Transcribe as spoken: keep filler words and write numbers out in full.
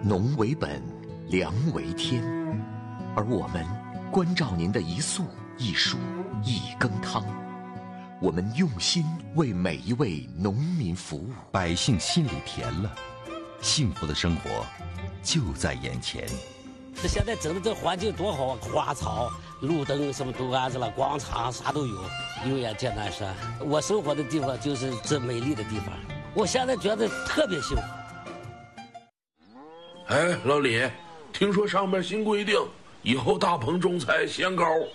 农为本，粮为天，而我们关照您的一粟一蔬一羹汤，我们用心为每一位农民服务， 百姓心里甜了，幸福的生活就在眼前。 这现在整的这环境多好啊，花草、路灯什么都安置了，广场啥都有，永远见南山。我生活的地方就是这美丽的地方，我现在觉得特别幸福。 哎，老李，听说上面新规定，以后大棚种菜限高。